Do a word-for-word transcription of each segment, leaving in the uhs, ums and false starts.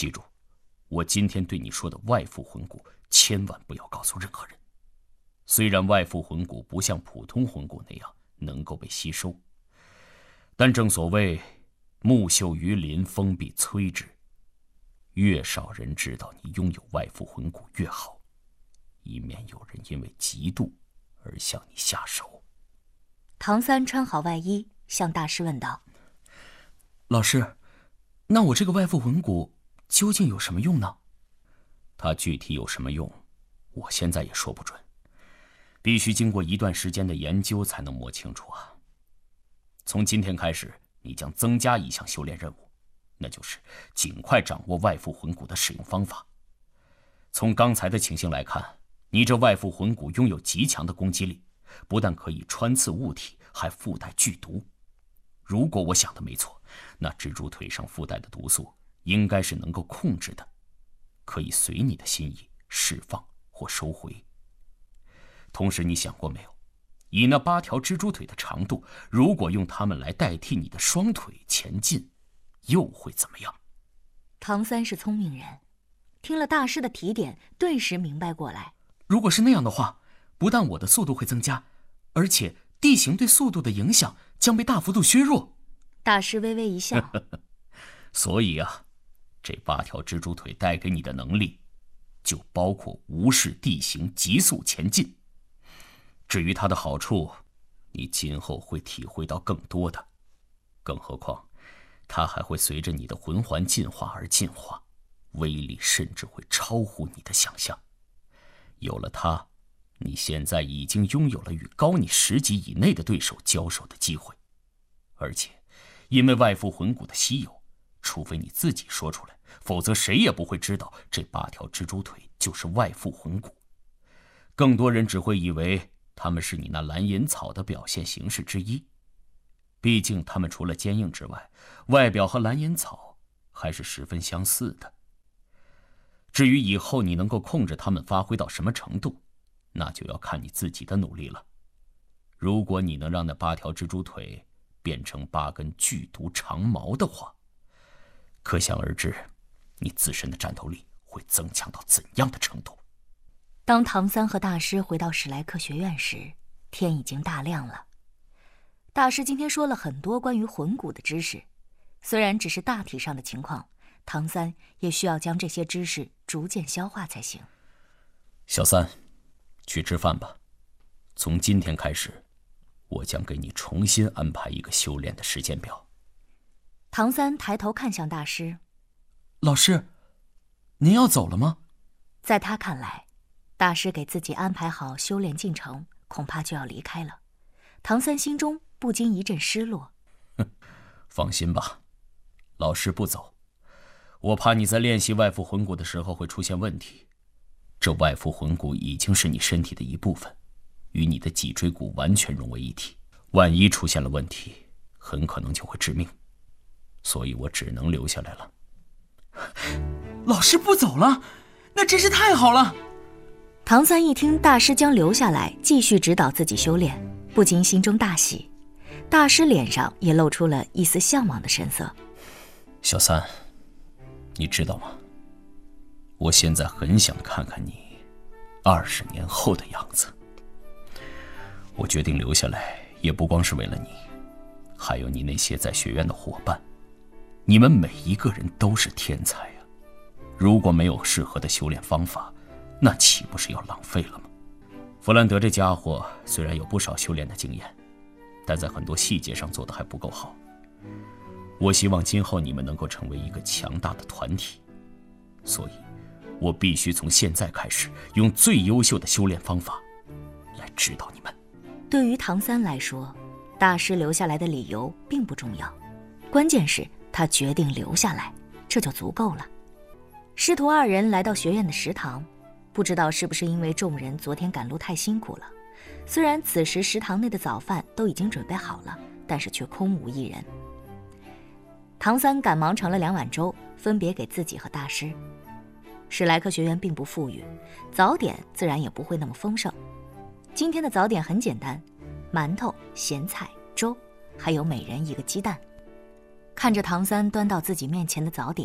记住，我今天对你说的外附魂骨，千万不要告诉任何人。虽然外附魂骨不像普通魂骨那样能够被吸收，但正所谓木秀于林，风必摧之。越少人知道你拥有外附魂骨越好，以免有人因为嫉妒而向你下手。 唐三穿好外衣，向大师问道： 老师，那我这个外附魂骨究竟有什么用呢？ 它具体有什么用，我现在也说不准，必须经过一段时间的研究才能摸清楚啊。从今天开始，你将增加一项修炼任务，那就是尽快掌握外附魂骨的使用方法。从刚才的情形来看，你这外附魂骨拥有极强的攻击力，不但可以穿刺物体，还附带剧毒。如果我想的没错，那蜘蛛腿上附带的毒素应该是能够控制的，可以随你的心意释放或收回。同时，你想过没有，以那八条蜘蛛腿的长度，如果用它们来代替你的双腿前进，又会怎么样？ 唐三是聪明人，听了大师的提点，顿时明白过来。 如果是那样的话，不但我的速度会增加，而且地形对速度的影响将被大幅度削弱。 大师微微一笑。 所以啊，这八条蜘蛛腿带给你的能力，就包括无视地形，急速前进。至于它的好处，你今后会体会到更多的。更何况，它还会随着你的魂环进化而进化，威力甚至会超乎你的想象。有了它，你现在已经拥有了与高你十级以内的对手交手的机会。而且，因为外附魂骨的稀有，除非你自己说出来，否则谁也不会知道这八条蜘蛛腿就是外附魂骨。更多人只会以为它们是你那蓝银草的表现形式之一。毕竟它们除了坚硬之外，外表和蓝银草还是十分相似的。至于以后你能够控制它们发挥到什么程度，那就要看你自己的努力了。如果你能让那八条蜘蛛腿变成八根剧毒长矛的话，可想而知，你自身的战斗力会增强到怎样的程度。 当唐三和大师回到史莱克学院时，天已经大亮了。大师今天说了很多关于魂骨的知识，虽然只是大体上的情况，唐三也需要将这些知识逐渐消化才行。 小三，去吃饭吧。从今天开始，我将给你重新安排一个修炼的时间表。 唐三抬头看向大师： 老师，您要走了吗？ 在他看来，大师给自己安排好修炼进程，恐怕就要离开了。唐三心中不禁一阵失落。 放心吧，老师不走。我怕你在练习外附魂骨的时候会出现问题。这外附魂骨已经是你身体的一部分，与你的脊椎骨完全融为一体。万一出现了问题，很可能就会致命。所以我只能留下来了。 老师不走了，那真是太好了。 唐三一听大师将留下来继续指导自己修炼，不禁心中大喜。大师脸上也露出了一丝向往的神色。 小三，你知道吗？我现在很想看看你二十年后的样子。我决定留下来，也不光是为了你，还有你那些在学院的伙伴。你们每一个人都是天才啊！如果没有适合的修炼方法，那岂不是要浪费了吗？弗兰德这家伙虽然有不少修炼的经验，但在很多细节上做得还不够好。我希望今后你们能够成为一个强大的团体，所以我必须从现在开始用最优秀的修炼方法来指导你们。 对于唐三来说，大师留下来的理由并不重要，关键是他决定留下来，这就足够了。师徒二人来到学院的食堂，不知道是不是因为众人昨天赶路太辛苦了，虽然此时食堂内的早饭都已经准备好了，但是却空无一人。唐三赶忙盛了两碗粥，分别给自己和大师。史莱克学院并不富裕，早点自然也不会那么丰盛。今天的早点很简单，馒头、咸菜、粥，还有每人一个鸡蛋。看着唐三端到自己面前的早点，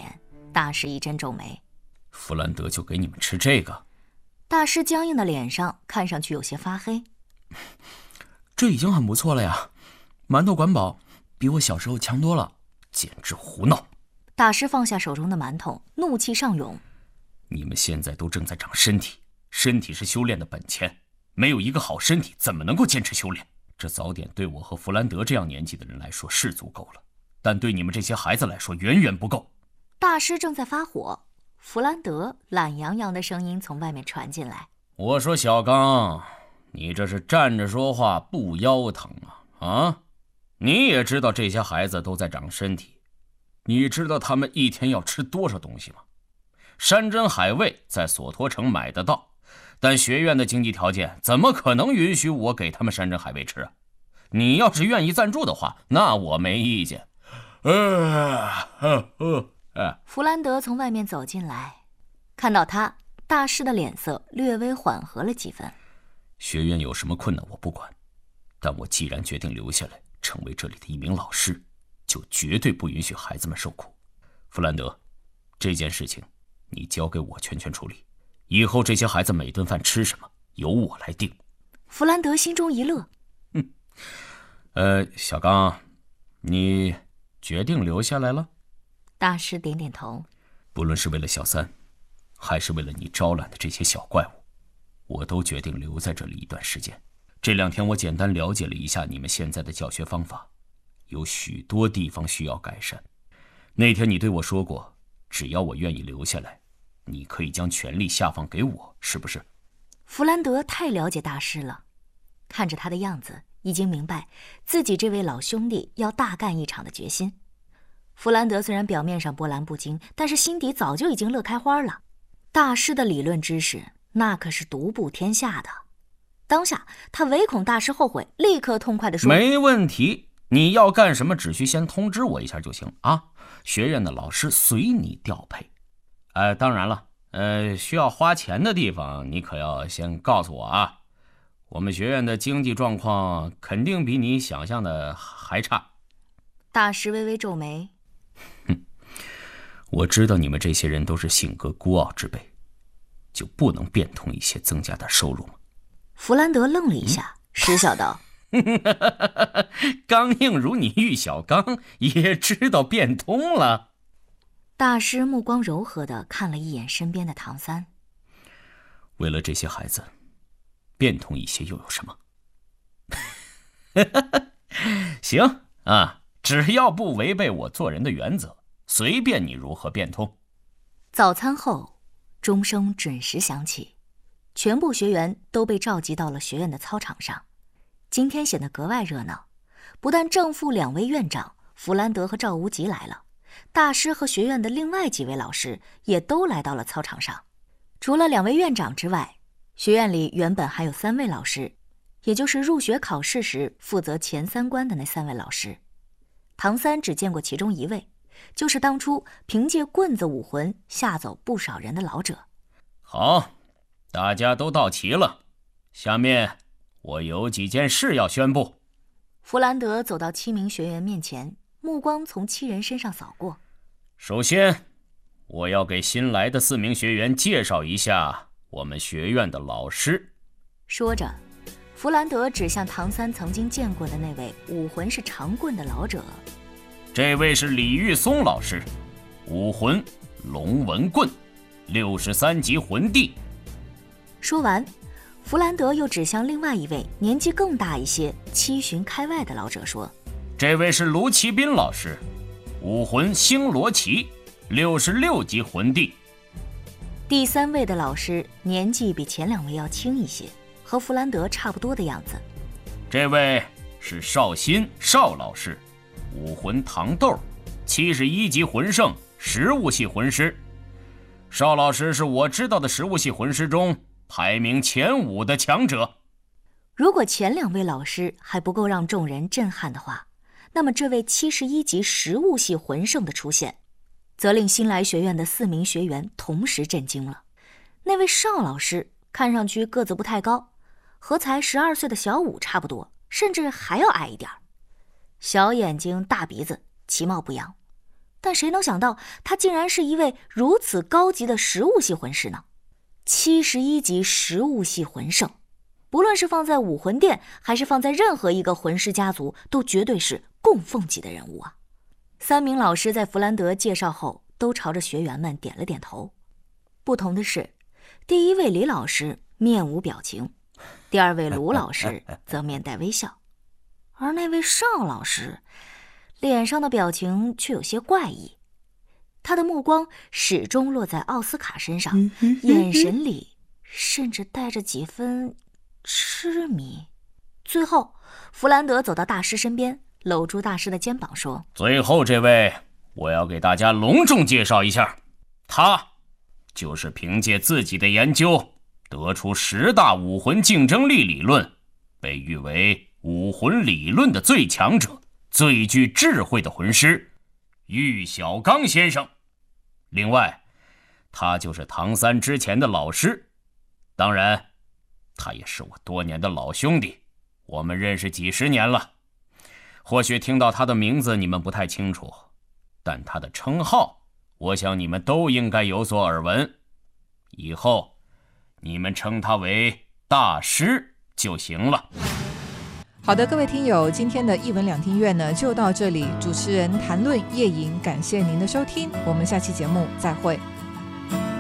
大师一阵皱眉。 弗兰德就给你们吃这个？ 大师僵硬的脸上看上去有些发黑。 这已经很不错了呀，馒头管饱，比我小时候强多了。 简直胡闹！ 大师放下手中的馒头，怒气上涌。 你们现在都正在长身体，身体是修炼的本钱，没有一个好身体怎么能够坚持修炼？这早点对我和弗兰德这样年纪的人来说是足够了，但对你们这些孩子来说远远不够。 大师正在发火，弗兰德懒洋洋的声音从外面传进来。 我说小刚，你这是站着说话不腰疼啊？啊，你也知道这些孩子都在长身体，你知道他们一天要吃多少东西吗？山珍海味在索托城买得到，但学院的经济条件怎么可能允许我给他们山珍海味吃啊？你要是愿意赞助的话，那我没意见。呃呃呃呃、 弗兰德从外面走进来，看到他，大师的脸色略微缓和了几分。 学院有什么困难我不管，但我既然决定留下来成为这里的一名老师，就绝对不允许孩子们受苦。弗兰德，这件事情你交给我全权处理，以后这些孩子每顿饭吃什么由我来定。 弗兰德心中一乐。 嗯，呃，小刚，你决定留下来了？ 大师点点头。 不论是为了小三，还是为了你招揽的这些小怪物，我都决定留在这里一段时间。这两天我简单了解了一下你们现在的教学方法，有许多地方需要改善。那天你对我说过，只要我愿意留下来，你可以将权力下放给我，是不是？ 弗兰德太了解大师了，看着他的样子，已经明白自己这位老兄弟要大干一场的决心。弗兰德虽然表面上波澜不惊，但是心底早就已经乐开花了。大师的理论知识那可是独步天下的。当下他唯恐大师后悔，立刻痛快地说： 没问题，你要干什么只需先通知我一下就行啊。学院的老师随你调配。呃，当然了，呃，需要花钱的地方你可要先告诉我啊。我们学院的经济状况肯定比你想象的还差。 大师微微皱眉。 哼，我知道你们这些人都是性格孤傲之辈，就不能变通一些，增加点收入吗？ 弗兰德愣了一下，嗯、失笑道： 刚硬如你玉小刚，也知道变通了。 大师目光柔和地看了一眼身边的唐三。 为了这些孩子，变通一些又有什么？行啊，只要不违背我做人的原则，随便你如何变通。 早餐后，钟声准时响起，全部学员都被召集到了学院的操场上。今天显得格外热闹，不但正副两位院长弗兰德和赵无极来了，大师和学院的另外几位老师也都来到了操场上。除了两位院长之外，学院里原本还有三位老师，也就是入学考试时负责前三关的那三位老师。唐三只见过其中一位，就是当初凭借棍子武魂吓走不少人的老者。 好，大家都到齐了，下面我有几件事要宣布。 弗兰德走到七名学员面前，目光从七人身上扫过。 首先，我要给新来的四名学员介绍一下我们学院的老师。 说着，弗兰德指向唐三曾经见过的那位武魂是长棍的老者。 这位是李玉松老师，武魂龙纹棍，六十三级魂帝。 说完，弗兰德又指向另外一位年纪更大一些、七旬开外的老者说： 这位是卢奇斌老师，武魂星罗旗，六十六级魂帝。 第三位的老师年纪比前两位要轻一些，和弗兰德差不多的样子。 这位是邵新邵老师，武魂糖豆，七十一级魂圣，食物系魂师。邵老师是我知道的食物系魂师中排名前五的强者。 如果前两位老师还不够让众人震撼的话，那么这位七十一级食物系魂圣的出现，则令新来学院的四名学员同时震惊了。那位邵老师看上去个子不太高，和才十二岁的小五差不多，甚至还要矮一点。小眼睛大鼻子，其貌不扬， 但谁能想到他竟然是一位如此高级的食物系魂师呢？七十一级食物系魂圣，不论是放在武魂殿还是放在任何一个魂师家族，都绝对是供奉级的人物啊。三名老师在弗兰德介绍后都朝着学员们点了点头。不同的是，第一位李老师面无表情，第二位卢老师则面带微笑，而那位邵老师脸上的表情却有些怪异，他的目光始终落在奥斯卡身上，眼神里甚至带着几分痴迷。最后，弗兰德走到大师身边，搂住大师的肩膀说： 最后这位，我要给大家隆重介绍一下，他就是凭借自己的研究得出十大武魂竞争力理论，被誉为武魂理论的最强者，最具智慧的魂师玉小刚先生。另外，他就是唐三之前的老师，当然他也是我多年的老兄弟，我们认识几十年了。或许听到他的名字你们不太清楚，但他的称号我想你们都应该有所耳闻，以后你们称他为大师就行了。 好的，各位听友，今天的一文两厅院呢就到这里，主持人谈论叶颖，感谢您的收听，我们下期节目再会。